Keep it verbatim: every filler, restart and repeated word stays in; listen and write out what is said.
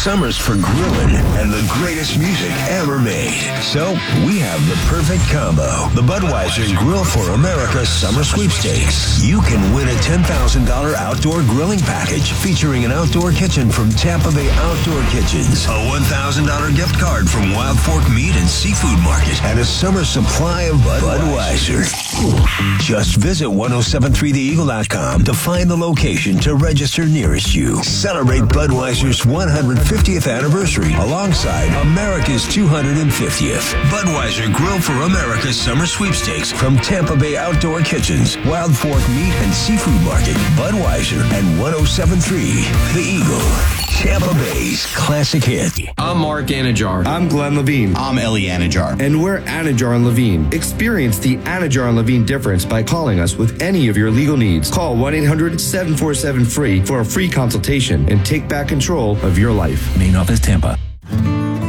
Summer's for grilling and the greatest music ever made. So we have the perfect combo. The Budweiser Grill for America Summer Sweepstakes. You can win a ten thousand dollars outdoor grilling package featuring an outdoor kitchen from Tampa Bay Outdoor Kitchens, a one thousand dollars gift card from Wild Fork Meat and Seafood Market, and a summer supply of Budweiser. Just visit ten seventy-three the eagle dot com to find the location to register nearest you. Celebrate Budweiser's one hundred fiftieth anniversary alongside America's two hundred fiftieth. Budweiser Grill for America Summer Sweepstakes from Tampa Bay Outdoor Kitchens, Wild Fork Meat and Seafood Market, Budweiser, and ten seventy-three The Eagle. Tampa Bay's classic hit. I'm Mark Anajar. I'm Glenn Levine. I'm Ellie Anajar. And we're Anajar and Levine. Experience the Anajar and Levine difference by calling us with any of your legal needs. Call one eight hundred seven four seven free for a free consultation and take back control of your life. Main office, Tampa.